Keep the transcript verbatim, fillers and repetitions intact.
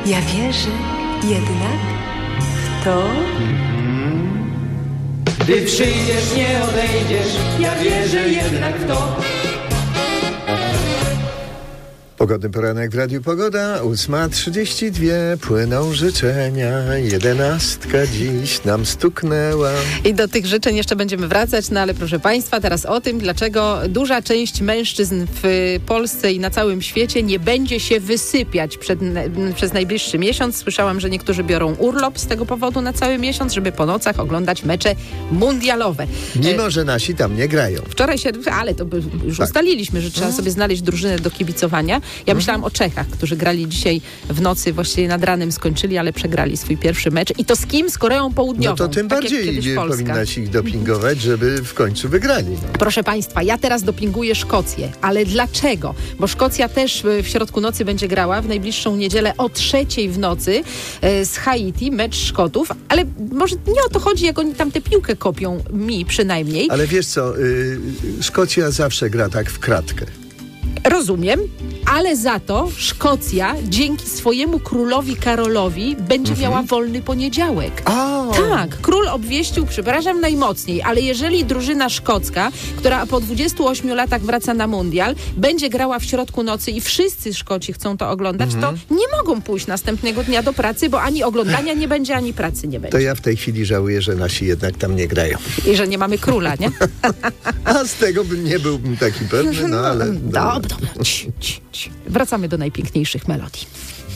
Ja wierzę jednak w to. Gdy przyjdziesz, nie odejdziesz, ja wierzę jednak w to. Pogodny poranek w Radiu Pogoda, ósma trzydzieści dwa, płyną życzenia, jedenastka dziś nam stuknęła. I do tych życzeń jeszcze będziemy wracać, no ale proszę Państwa, teraz o tym, dlaczego duża część mężczyzn w Polsce i na całym świecie nie będzie się wysypiać przed, przez najbliższy miesiąc. Słyszałam, że niektórzy biorą urlop z tego powodu na cały miesiąc, żeby po nocach oglądać mecze mundialowe. Mimo, że nasi tam nie grają. Wczoraj się, ale to by już Tak. ustaliliśmy, że trzeba sobie znaleźć drużynę do kibicowania. Ja myślałam o Czechach, którzy grali dzisiaj w nocy, właściwie nad ranem skończyli, ale przegrali swój pierwszy mecz. I to z kim? Z Koreą Południową. No to tym tak jak bardziej kiedyś Polska. powinnaś ich dopingować, żeby w końcu wygrali. No. Proszę Państwa, ja teraz dopinguję Szkocję. Ale dlaczego? Bo Szkocja też w środku nocy będzie grała w najbliższą niedzielę o trzeciej w nocy e, z Haiti, mecz Szkotów. Ale może nie o to chodzi, jak oni tam tę piłkę kopią, mi przynajmniej. Ale wiesz co, y, Szkocja zawsze gra tak w kratkę. Rozumiem, ale za to Szkocja dzięki swojemu królowi Karolowi będzie Mhm. miała wolny poniedziałek. O! Tak, król obwieścił, przepraszam najmocniej, ale jeżeli drużyna szkocka, która po dwudziestu ośmiu latach wraca na mundial, będzie grała w środku nocy i wszyscy Szkoci chcą to oglądać, Mhm. to nie mogą pójść następnego dnia do pracy, bo ani oglądania nie będzie, ani pracy nie To będzie. ja w tej chwili żałuję, że nasi jednak tam nie grają. I że nie mamy króla, nie? A z tego bym nie byłbym taki pewny, no ale... Dobra, dobra. Ci, ci, ci. Wracamy do najpiękniejszych melodii.